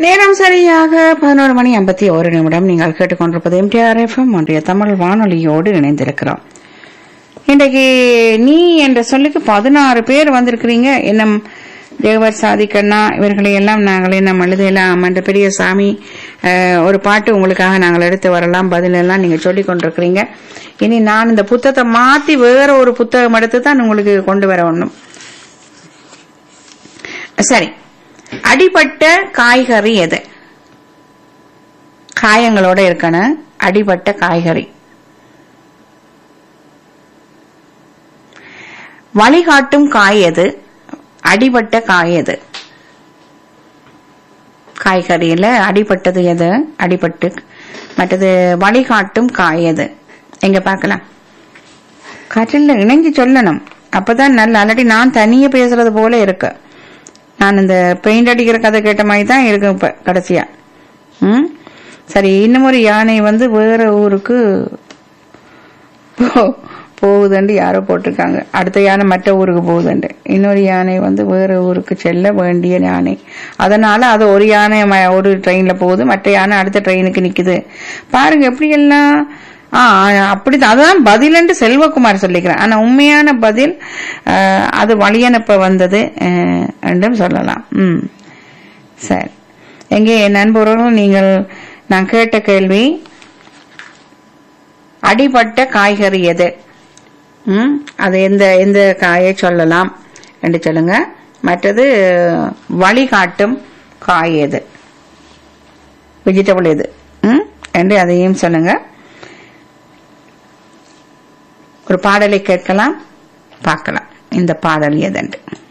நேரம் சரியாக 11:51. நீங்கள் கேட்டுக்கொண்டிருப்பது எம்டிஆர் எஃப்எம் ஒன்றிய தமிழ் வானொலியோடு இணைந்திருக்கிறோம். இன்றைக்கு நீ என்ற சொல்லுக்கு 16 பேர் வந்திருக்கிறீங்க. இன்னும் தேவர் சாதிக்கண்ணா இவர்களை எல்லாம் நாங்கள் இன்னும் எழுதலாம் என்ற பெரிய சாமி ஒரு பாட்டு உங்களுக்காக நாங்கள் எடுத்து வரலாம், பதில் எல்லாம் நீங்க சொல்லிக் கொண்டிருக்கிறீங்க. இனி நான் இந்த புத்தகத்தை மாத்தி வேற ஒரு புத்தகம் எடுத்து தான் உங்களுக்கு கொண்டு வர ஒண்ணும். சரி, அடிபட்ட காய்கறி எது? காயங்களோட இருக்கணும். அடிபட்ட காய்கறி. வழிகாட்டும் காய் எது? அடிபட்ட காய் எது? காய்கறியில அடிபட்டது எது? அடிபட்டு மற்றது வழிகாட்டும் காய் எது? எங்க பார்க்கலாம். காற்றில் இணைஞ்சு சொல்லணும், அப்பதான் நல்ல. அல்லாட்டி நான் தனியே பேசுறது போல இருக்கு. நான் இந்த பெயிண்ட் அடிக்கிற கதை கேட்ட மாதிரி தான் இருக்கு இப்ப கடைசியா. சரி, இன்னும் ஒரு யானை வேற ஊருக்கு போகுதுண்டு யாரோ போட்டிருக்காங்க. அடுத்த யானை மற்ற ஊருக்கு போகுதுண்டு. இன்னொரு யானை வேற ஊருக்கு செல்ல வேண்டிய யானை. அதனால அது ஒரு யானை ஒரு ட்ரெயின்ல போகுது, மற்ற யானை அடுத்த ட்ரெயினுக்கு நிக்குது. பாருங்க எப்படி எல்லாம். அப்படிதான். அதுதான் பதில் என்று செல்வகுமார் சொல்லிக்கிறேன். ஆனா உண்மையான பதில் அது வழியனுப்ப வந்தது என்றும் சொல்லலாம். சரி, எங்கே நண்பர்களும் நீங்கள் நான் கேட்ட கேள்வி அடிபட்ட காய்கறி எது? அது எந்த எந்த காயை சொல்லலாம் என்று சொல்லுங்க. மற்றது வழிகாட்டும் காய் எது? வெஜிடபிள் எது என்று அதையும் சொல்லுங்க. ஒரு பாடலை கேட்கலாம், பார்க்கலாம் இந்த பாடல் எதென்று.